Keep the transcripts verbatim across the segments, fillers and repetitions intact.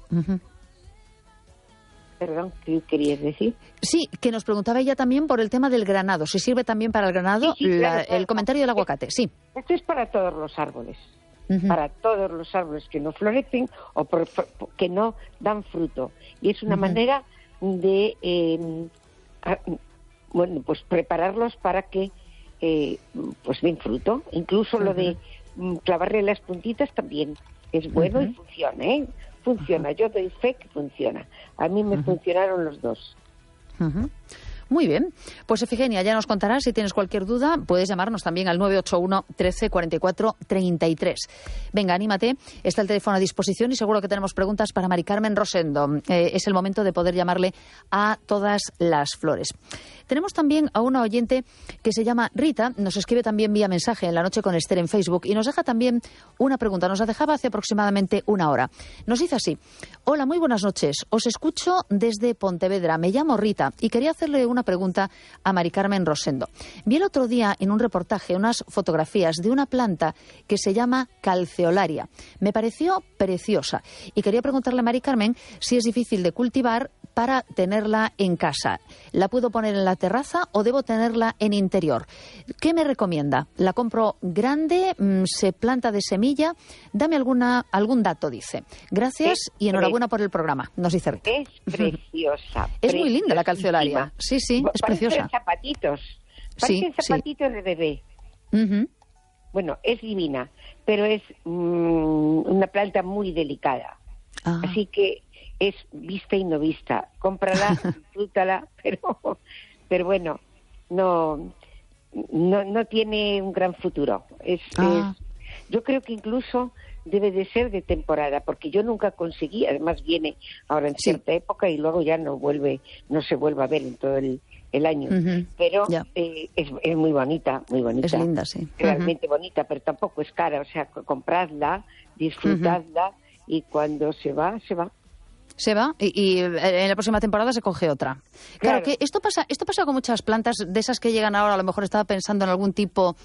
Uh-huh. Perdón, ¿qué querías decir? Sí, que nos preguntaba ella también por el tema del granado. Si sirve también para el granado, sí, sí, la, claro, claro. el comentario del aguacate, sí. Esto es para todos los árboles. Uh-huh. Para todos los árboles que no florecen o por, por, que no dan fruto. Y es una uh-huh. manera de, eh, a, bueno, pues prepararlos para que eh, pues den fruto. Incluso uh-huh. lo de um, clavarle las puntitas también es bueno uh-huh. y funciona, ¿eh? Funciona, uh-huh. yo doy fe que funciona. A mí me uh-huh. funcionaron los dos. Uh-huh. Muy bien. Pues Efigenia, ya nos contarás. Si tienes cualquier duda, puedes llamarnos también al nueve ocho uno, trece, cuarenta y cuatro, treinta y tres. Venga, anímate. Está el teléfono a disposición y seguro que tenemos preguntas para Mari Carmen Rosendo. Eh, es el momento de poder llamarle a todas las flores. Tenemos también a una oyente que se llama Rita. Nos escribe también vía mensaje en La Noche con Esther en Facebook y nos deja también una pregunta. Nos la dejaba hace aproximadamente una hora. Nos dice así: hola, muy buenas noches. Os escucho desde Pontevedra. Me llamo Rita y quería hacerle una pregunta a Mari Carmen Rosendo. Vi el otro día en un reportaje unas fotografías de una planta que se llama calceolaria. Me pareció preciosa y quería preguntarle a Mari Carmen si es difícil de cultivar para tenerla en casa. ¿La puedo poner en la terraza o debo tenerla en interior? ¿Qué me recomienda? ¿La compro grande? ¿Se planta de semilla? Dame alguna algún dato, dice. Gracias es y enhorabuena por el programa, nos dice Rita. Es preciosa. Es muy linda la calceolaria. Sí, sí, es preciosa. Parecen zapatitos. Parecen sí, zapatitos sí. de bebé. Uh-huh. Bueno, es divina, pero es mmm, una planta muy delicada. Ah. Así que es vista y no vista. Cómprala, disfrútala, pero, pero bueno, no, no, no tiene un gran futuro. Es, ah. es, yo creo que incluso debe de ser de temporada, porque yo nunca conseguí, además viene ahora en cierta sí. época y luego ya no vuelve, no se vuelve a ver en todo el, el año. Uh-huh. Pero yeah. eh, es, es muy bonita, muy bonita. Es linda, sí. Realmente uh-huh. bonita, pero tampoco es cara. O sea, compradla, disfrutadla uh-huh. y cuando se va, se va. Se va y, y en la próxima temporada se coge otra. Claro, claro que esto pasa, esto pasa con muchas plantas de esas que llegan ahora. A lo mejor estaba pensando en algún tipo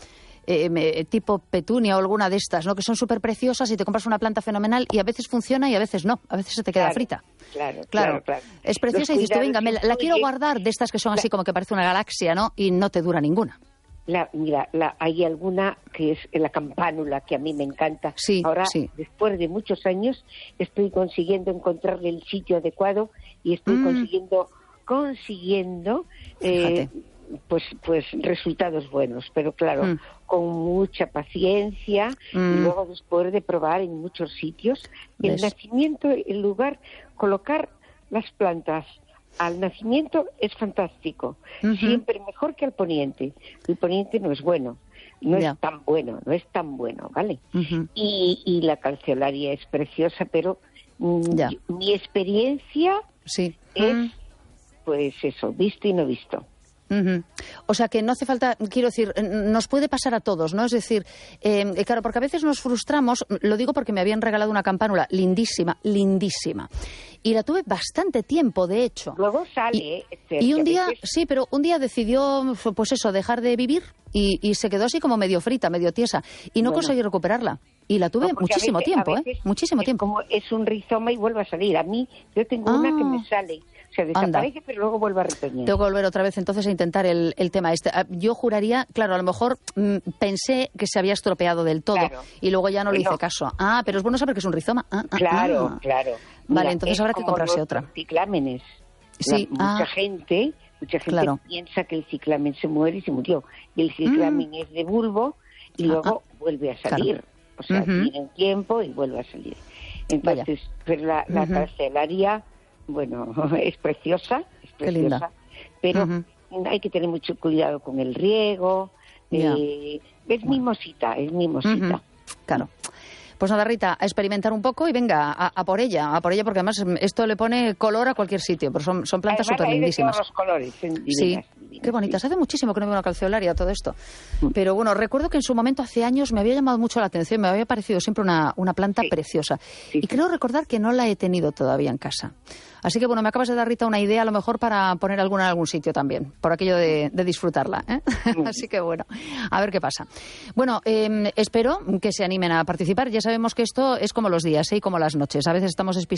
eh, tipo petunia o alguna de estas, ¿no? Que son súper preciosas y te compras una planta fenomenal y a veces funciona y a veces no. A veces se te queda claro, frita. Claro, claro, claro, claro. Es preciosa y dices tú, venga, me la, la quiero guardar, de estas que son así como que parece una galaxia, ¿no? Y no te dura ninguna. La, mira, la, hay alguna que es la campánula, que a mí me encanta. Sí, Ahora, sí. después de muchos años, estoy consiguiendo encontrarle el sitio adecuado y estoy mm. consiguiendo, consiguiendo, eh, pues, pues resultados buenos. Pero claro, mm. con mucha paciencia mm. y luego después de probar en muchos sitios, el ¿Ves? nacimiento, el lugar, colocar las plantas al nacimiento es fantástico, uh-huh. siempre mejor que al poniente. El poniente no es bueno, no yeah. es tan bueno, no es tan bueno, ¿vale? Uh-huh. Y, y la calceolaria es preciosa, pero yeah. mi, mi experiencia sí. es, uh-huh. pues eso, visto y no visto. Uh-huh. O sea que no hace falta, quiero decir, nos puede pasar a todos, ¿no? Es decir, eh, claro, porque a veces nos frustramos, lo digo porque me habían regalado una campánula lindísima, lindísima. Y la tuve bastante tiempo, de hecho. Luego sale. Y, este, y un día, veces... sí, pero un día decidió, pues eso, dejar de vivir y, y se quedó así como medio frita, medio tiesa. Y no bueno. conseguí recuperarla. Y la tuve no, muchísimo veces, tiempo, ¿eh? Muchísimo es tiempo. Como es un rizoma y vuelve a salir. A mí, yo tengo ah. una que me sale. O sea, desaparece, Anda. pero luego vuelve a retoñar. Tengo que volver otra vez entonces a intentar el, el tema este. Yo juraría, claro, a lo mejor mmm, pensé que se había estropeado del todo claro. y luego ya no bueno. le hice caso. Ah, pero es bueno saber que es un rizoma. Ah, ah, claro, ah. claro. Vale, Mira, entonces habrá que comprarse otra. Ciclámenes. Sí, La, mucha ah. gente, mucha gente claro. piensa que el ciclamen se muere y se murió. Y el ciclamen mm. es de bulbo y luego ah. vuelve a salir. Claro. O sea, uh-huh. tiene un tiempo y vuelve a salir. Entonces, Vaya. pero la, la uh-huh. calceolaria, bueno, es preciosa, es preciosa, pero uh-huh. hay que tener mucho cuidado con el riego. Yeah. Eh, es mimosita, es mimosita. Uh-huh. Claro. Pues nada, Rita, a experimentar un poco y venga, a, a por ella, a por ella, porque además esto le pone color a cualquier sitio, pero son, son plantas súper lindísimas. Todos los colores, divinas, sí, divinas, qué bonitas. Sí. Hace muchísimo que no veo una calceolaria, todo esto. Pero bueno, recuerdo que en su momento, hace años, me había llamado mucho la atención, me había parecido siempre una, una planta sí. preciosa. Sí, y sí. creo recordar que no la he tenido todavía en casa. Así que bueno, me acabas de dar, Rita, una idea a lo mejor para poner alguna en algún sitio también, por aquello de, de disfrutarla, ¿eh? Así que bueno, a ver qué pasa. Bueno, eh, espero que se animen a participar. Ya sabemos que esto es como los días, ¿eh? Y como las noches. A veces estamos